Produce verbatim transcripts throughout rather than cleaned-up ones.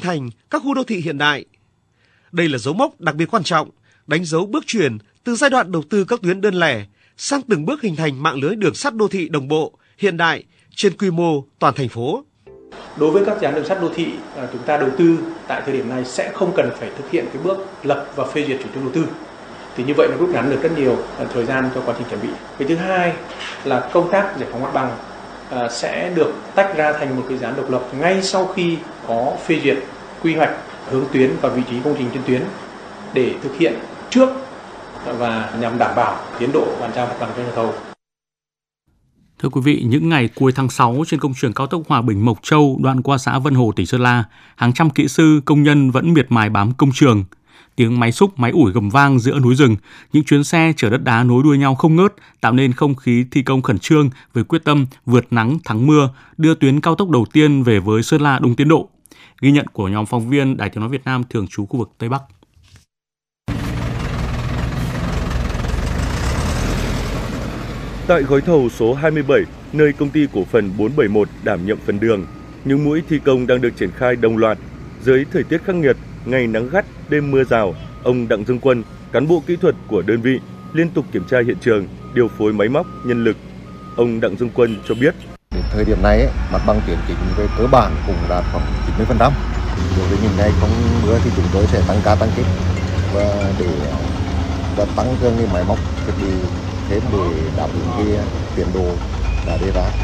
thành các khu đô thị hiện đại. Đây là dấu mốc đặc biệt quan trọng, đánh dấu bước chuyển từ giai đoạn đầu tư các tuyến đơn lẻ sang từng bước hình thành mạng lưới đường sắt đô thị đồng bộ, hiện đại trên quy mô toàn thành phố. Đối với các dự án đường sắt đô thị, chúng ta đầu tư tại thời điểm này sẽ không cần phải thực hiện cái bước lập và phê duyệt chủ trương đầu tư. Thì như vậy nó rút ngắn được rất nhiều thời gian cho quá trình chuẩn bị. Cái thứ hai là công tác giải phóng mặt bằng sẽ được tách ra thành một cái dự án độc lập ngay sau khi có phê duyệt quy hoạch hướng tuyến và vị trí công trình trên tuyến để thực hiện trước và nhằm đảm bảo tiến độ bàn giao mặt bằng cho nhà thầu. Thưa quý vị, những ngày cuối tháng sáu trên công trường cao tốc Hòa Bình - Mộc Châu đoạn qua xã Vân Hồ, tỉnh Sơn La, hàng trăm kỹ sư, công nhân vẫn miệt mài bám công trường. Tiếng máy xúc, máy ủi gầm vang giữa núi rừng, những chuyến xe chở đất đá nối đuôi nhau không ngớt, tạo nên không khí thi công khẩn trương với quyết tâm vượt nắng thắng mưa, đưa tuyến cao tốc đầu tiên về với Sơn La đúng tiến độ. Ghi nhận của nhóm phóng viên Đài Tiếng nói Việt Nam thường trú khu vực Tây Bắc. Tại gói thầu số hai mươi bảy, nơi công ty cổ phần bốn bảy mốt đảm nhiệm phần đường, những mũi thi công đang được triển khai đồng loạt. Dưới thời tiết khắc nghiệt, ngày nắng gắt, đêm mưa rào, ông Đặng Dương Quân, cán bộ kỹ thuật của đơn vị, liên tục kiểm tra hiện trường, điều phối máy móc, nhân lực. Ông Đặng Dương Quân cho biết. Đến thời điểm này, mặt bằng tiến chính về cơ bản cũng đạt khoảng chín mươi phần trăm. Đối với những ngày không mưa thì chúng tôi sẽ tăng ca tăng kíp và để và tăng cường cái máy móc thiết bị thêm để đáp ứng cái tiến độ đã đề ra.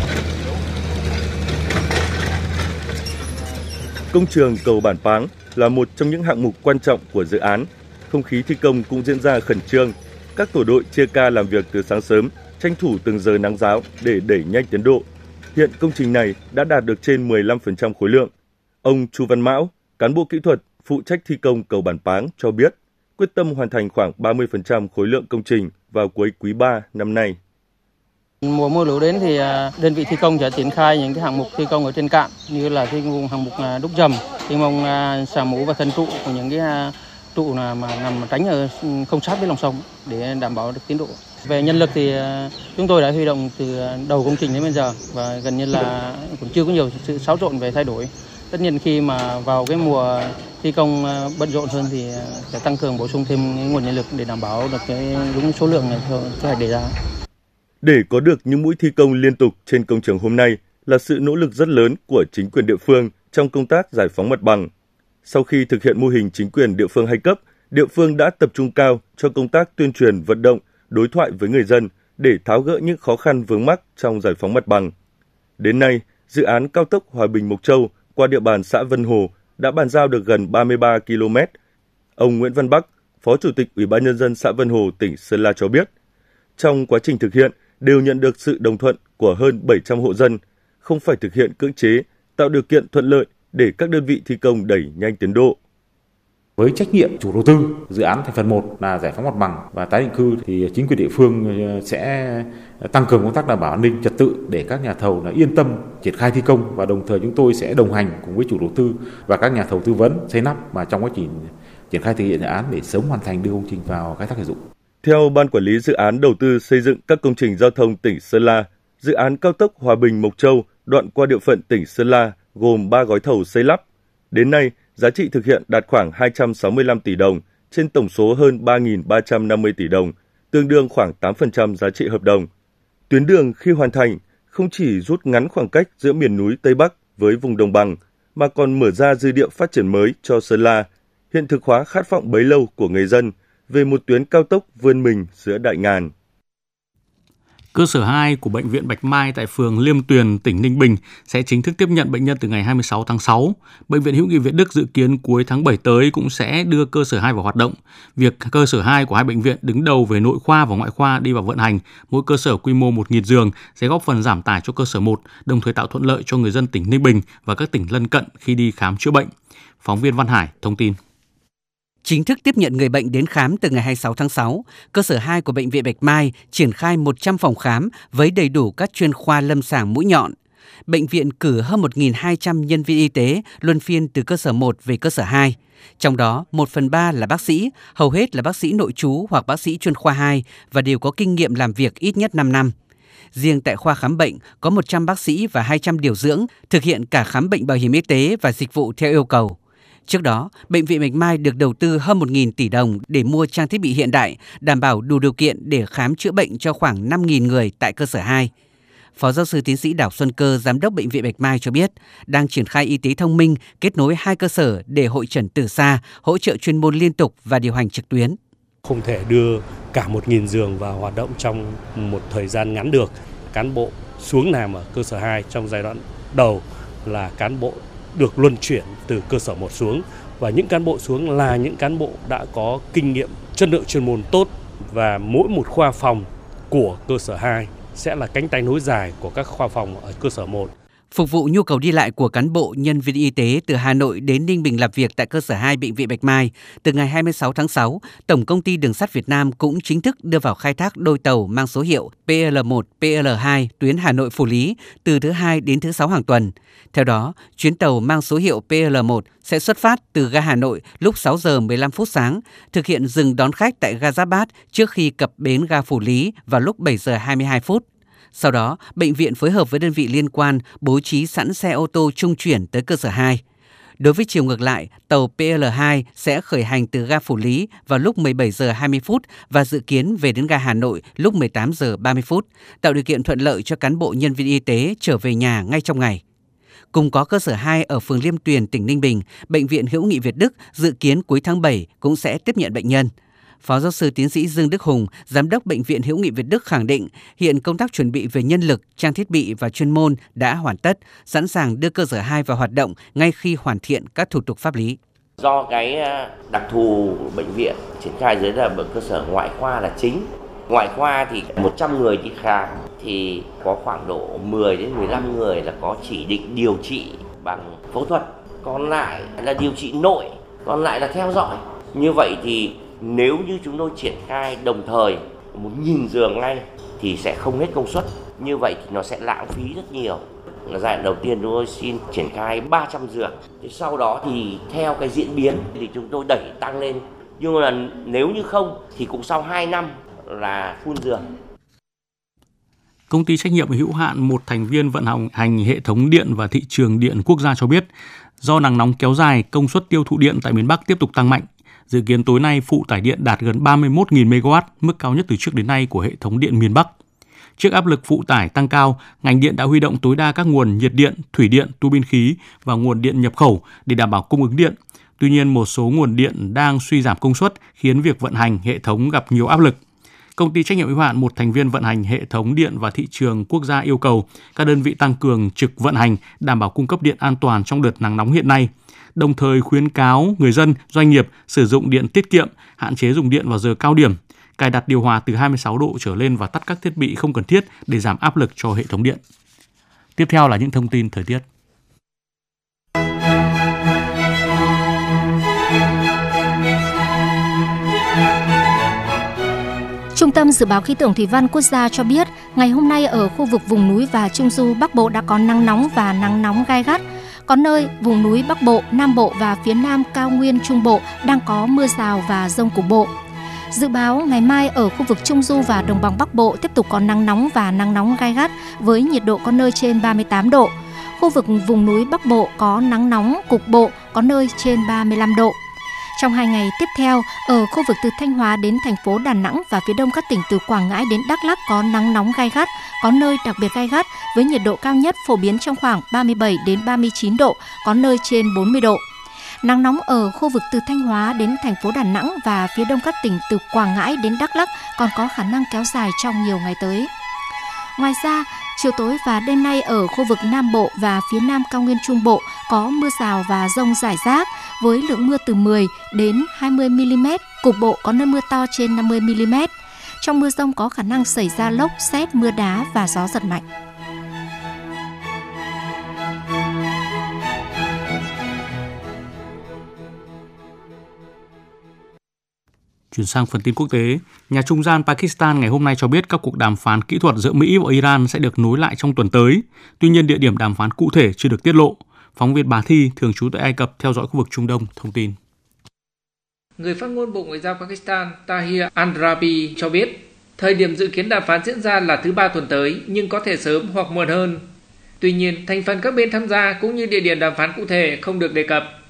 Công trường cầu Bản Páng là một trong những hạng mục quan trọng của dự án. Không khí thi công cũng diễn ra khẩn trương. Các tổ đội chia ca làm việc từ sáng sớm, tranh thủ từng giờ nắng ráo để đẩy nhanh tiến độ. Hiện công trình này đã đạt được trên mười lăm phần trăm khối lượng. Ông Chu Văn Mão, cán bộ kỹ thuật phụ trách thi công cầu Bản Páng cho biết, quyết tâm hoàn thành khoảng ba mươi phần trăm khối lượng công trình vào cuối quý ba năm nay. Mùa mưa lũ đến thì đơn vị thi công sẽ triển khai những cái hạng mục thi công ở trên cạn như là thi công hạng mục đúc dầm, thi công xà mũ và thân trụ của những cái trụ mà nằm tránh ở không sát với lòng sông để đảm bảo được tiến độ. Về nhân lực thì chúng tôi đã huy động từ đầu công trình đến bây giờ và gần như là cũng chưa có nhiều sự xáo trộn về thay đổi. Tất nhiên khi mà vào cái mùa thi công bận rộn hơn thì sẽ tăng cường bổ sung thêm nguồn nhân lực để đảm bảo được cái đúng số lượng theo kế hoạch đề ra. Để có được những mũi thi công liên tục trên công trường hôm nay là sự nỗ lực rất lớn của chính quyền địa phương trong công tác giải phóng mặt bằng. Sau khi thực hiện mô hình chính quyền địa phương hai cấp, địa phương đã tập trung cao cho công tác tuyên truyền vận động, đối thoại với người dân để tháo gỡ những khó khăn vướng mắc trong giải phóng mặt bằng. Đến nay, dự án cao tốc Hòa Bình - Mộc Châu qua địa bàn xã Vân Hồ đã bàn giao được gần ba mươi ba ki lô mét. Ông Nguyễn Văn Bắc, Phó Chủ tịch Ủy ban Nhân dân xã Vân Hồ, tỉnh Sơn La cho biết, trong quá trình thực hiện đều nhận được sự đồng thuận của hơn bảy trăm hộ dân, không phải thực hiện cưỡng chế, tạo điều kiện thuận lợi để các đơn vị thi công đẩy nhanh tiến độ. Với trách nhiệm chủ đầu tư, dự án thành phần một là giải phóng mặt bằng và tái định cư thì chính quyền địa phương sẽ tăng cường công tác đảm bảo an ninh trật tự để các nhà thầu là yên tâm triển khai thi công, và đồng thời chúng tôi sẽ đồng hành cùng với chủ đầu tư và các nhà thầu tư vấn xây lắp mà trong quá trình triển khai thực hiện dự án để sớm hoàn thành đưa công trình vào khai thác sử dụng. Theo Ban Quản lý Dự án Đầu tư xây dựng các công trình giao thông tỉnh Sơn La, dự án cao tốc Hòa Bình - Mộc Châu đoạn qua địa phận tỉnh Sơn La gồm ba gói thầu xây lắp. Đến nay, giá trị thực hiện đạt khoảng hai trăm sáu mươi lăm tỷ đồng trên tổng số hơn ba nghìn ba trăm năm mươi tỷ đồng, tương đương khoảng tám phần trăm giá trị hợp đồng. Tuyến đường khi hoàn thành không chỉ rút ngắn khoảng cách giữa miền núi Tây Bắc với vùng đồng bằng, mà còn mở ra dư địa phát triển mới cho Sơn La, hiện thực hóa khát vọng bấy lâu của người dân về một tuyến cao tốc vươn mình giữa đại ngàn. Cơ sở hai của Bệnh viện Bạch Mai tại phường Liêm Tuyền, tỉnh Ninh Bình sẽ chính thức tiếp nhận bệnh nhân từ ngày hai mươi sáu tháng sáu. Bệnh viện Hữu nghị Việt Đức dự kiến cuối tháng bảy tới cũng sẽ đưa cơ sở hai vào hoạt động. Việc cơ sở hai của hai bệnh viện đứng đầu về nội khoa và ngoại khoa đi vào vận hành, mỗi cơ sở quy mô một nghìn giường sẽ góp phần giảm tải cho cơ sở một, đồng thời tạo thuận lợi cho người dân tỉnh Ninh Bình và các tỉnh lân cận khi đi khám chữa bệnh. Phóng viên Văn Hải thông tin. Chính thức tiếp nhận người bệnh đến khám từ ngày hai mươi sáu tháng sáu, cơ sở hai của Bệnh viện Bạch Mai triển khai một trăm phòng khám với đầy đủ các chuyên khoa lâm sàng mũi nhọn. Bệnh viện cử hơn một nghìn hai trăm nhân viên y tế luân phiên từ cơ sở một về cơ sở hai. Trong đó, một phần ba là bác sĩ, hầu hết là bác sĩ nội trú hoặc bác sĩ chuyên khoa hai và đều có kinh nghiệm làm việc ít nhất năm năm. Riêng tại khoa khám bệnh có một trăm bác sĩ và hai trăm điều dưỡng thực hiện cả khám bệnh bảo hiểm y tế và dịch vụ theo yêu cầu. Trước đó, Bệnh viện Bạch Mai được đầu tư hơn một nghìn tỷ đồng để mua trang thiết bị hiện đại, đảm bảo đủ điều kiện để khám chữa bệnh cho khoảng năm nghìn người tại cơ sở hai. Phó giáo sư tiến sĩ Đào Xuân Cơ, Giám đốc Bệnh viện Bạch Mai cho biết, đang triển khai y tế thông minh, kết nối hai cơ sở để hội chẩn từ xa, hỗ trợ chuyên môn liên tục và điều hành trực tuyến. Không thể đưa cả một nghìn giường vào hoạt động trong một thời gian ngắn được. Cán bộ xuống làm ở cơ sở hai trong giai đoạn đầu là cán bộ được luân chuyển từ cơ sở một xuống, và những cán bộ xuống là những cán bộ đã có kinh nghiệm, chất lượng chuyên môn tốt, và mỗi một khoa phòng của cơ sở hai sẽ là cánh tay nối dài của các khoa phòng ở cơ sở một. Phục vụ nhu cầu đi lại của cán bộ, nhân viên y tế từ Hà Nội đến Ninh Bình làm việc tại cơ sở hai Bệnh viện Bạch Mai, từ ngày hai mươi sáu tháng sáu, Tổng công ty Đường sắt Việt Nam cũng chính thức đưa vào khai thác đôi tàu mang số hiệu P L một, P L hai tuyến Hà Nội - Phủ Lý từ thứ Hai đến thứ Sáu hàng tuần. Theo đó, chuyến tàu mang số hiệu P L một sẽ xuất phát từ ga Hà Nội lúc sáu giờ mười lăm phút sáng, thực hiện dừng đón khách tại ga Giáp Bát trước khi cập bến ga Phủ Lý vào lúc bảy giờ hai mươi hai phút. Sau đó, bệnh viện phối hợp với đơn vị liên quan bố trí sẵn xe ô tô trung chuyển tới cơ sở hai. Đối với chiều ngược lại, tàu P L hai sẽ khởi hành từ ga Phủ Lý vào lúc mười bảy giờ hai mươi phút và dự kiến về đến ga Hà Nội lúc mười tám giờ ba mươi phút, tạo điều kiện thuận lợi cho cán bộ nhân viên y tế trở về nhà ngay trong ngày. Cùng có cơ sở hai ở phường Liêm Tuyền, tỉnh Ninh Bình, Bệnh viện Hữu nghị Việt Đức dự kiến cuối tháng bảy cũng sẽ tiếp nhận bệnh nhân. Phó giáo sư tiến sĩ Dương Đức Hùng, Giám đốc Bệnh viện Hữu nghị Việt Đức khẳng định hiện công tác chuẩn bị về nhân lực, trang thiết bị và chuyên môn đã hoàn tất, sẵn sàng đưa cơ sở hai vào hoạt động ngay khi hoàn thiện các thủ tục pháp lý. Do cái đặc thù bệnh viện triển khai dưới là cơ sở ngoại khoa là chính. Ngoại khoa thì một trăm người đi khám thì có khoảng độ mười đến mười lăm người là có chỉ định điều trị bằng phẫu thuật, còn lại là điều trị nội, còn lại là theo dõi. Như vậy thì nếu như chúng tôi triển khai đồng thời một nghìn giường ngay thì sẽ không hết công suất. Như vậy thì nó sẽ lãng phí rất nhiều. Giai đoạn đầu tiên chúng tôi xin triển khai ba trăm giường. Thì sau đó thì theo cái diễn biến thì chúng tôi đẩy tăng lên. Nhưng mà nếu như không thì cũng sau hai năm là full giường. Công ty trách nhiệm hữu hạn một thành viên vận hành hệ thống điện và thị trường điện quốc gia cho biết, do nắng nóng kéo dài, công suất tiêu thụ điện tại miền Bắc tiếp tục tăng mạnh. Dự kiến tối nay phụ tải điện đạt gần ba mươi mốt nghìn mê ga oát, mức cao nhất từ trước đến nay của hệ thống điện miền Bắc. Trước áp lực phụ tải tăng cao, ngành điện đã huy động tối đa các nguồn nhiệt điện, thủy điện, tua bin khí và nguồn điện nhập khẩu để đảm bảo cung ứng điện. Tuy nhiên, một số nguồn điện đang suy giảm công suất khiến việc vận hành hệ thống gặp nhiều áp lực. Công ty trách nhiệm hữu hạn một thành viên vận hành hệ thống điện và thị trường quốc gia yêu cầu các đơn vị tăng cường trực vận hành, đảm bảo cung cấp điện an toàn trong đợt nắng nóng hiện nay. Đồng thời khuyến cáo người dân, doanh nghiệp sử dụng điện tiết kiệm, hạn chế dùng điện vào giờ cao điểm, cài đặt điều hòa từ hai mươi sáu độ trở lên và tắt các thiết bị không cần thiết để giảm áp lực cho hệ thống điện. Tiếp theo là những thông tin thời tiết. Trung tâm Dự báo Khí tượng Thủy văn Quốc gia cho biết, ngày hôm nay ở khu vực vùng núi và Trung du Bắc Bộ đã có nắng nóng và nắng nóng gai gắt. Có nơi vùng núi Bắc Bộ, Nam Bộ và phía Nam cao nguyên Trung Bộ đang có mưa rào và dông cục bộ. Dự báo ngày mai ở khu vực Trung du và Đồng bằng Bắc Bộ tiếp tục có nắng nóng và nắng nóng gai gắt với nhiệt độ có nơi trên ba mươi tám độ. Khu vực vùng núi Bắc Bộ có nắng nóng cục bộ, có nơi trên ba mươi lăm độ. Trong hai ngày tiếp theo, ở khu vực từ Thanh Hóa đến thành phố Đà Nẵng và phía đông các tỉnh từ Quảng Ngãi đến Đắk Lắk có nắng nóng gai gắt, có nơi đặc biệt gai gắt với nhiệt độ cao nhất phổ biến trong khoảng ba mươi bảy đến ba mươi chín độ, có nơi trên bốn mươi độ. Nắng nóng ở khu vực từ Thanh Hóa đến thành phố Đà Nẵng và phía đông các tỉnh từ Quảng Ngãi đến Đắk Lắk còn có khả năng kéo dài trong nhiều ngày tới. Ngoài ra, chiều tối và đêm nay ở khu vực Nam Bộ và phía Nam cao nguyên Trung Bộ có mưa rào và dông rải rác với lượng mưa từ mười đến hai mươi mi-li-mét, cục bộ có nơi mưa to trên năm mươi mi-li-mét. Trong mưa dông có khả năng xảy ra lốc, sét, mưa đá và gió giật mạnh. Chuyển sang phần tin quốc tế, nhà trung gian Pakistan ngày hôm nay cho biết các cuộc đàm phán kỹ thuật giữa Mỹ và Iran sẽ được nối lại trong tuần tới. Tuy nhiên, địa điểm đàm phán cụ thể chưa được tiết lộ. Phóng viên Bà Thi, thường trú tại Ai Cập, theo dõi khu vực Trung Đông, thông tin. Người phát ngôn Bộ Ngoại giao Pakistan Tahir Andrabi cho biết, Thời điểm dự kiến đàm phán diễn ra là thứ ba tuần tới, nhưng có thể sớm hoặc muộn hơn. Tuy nhiên, thành phần các bên tham gia cũng như địa điểm đàm phán cụ thể không được đề cập.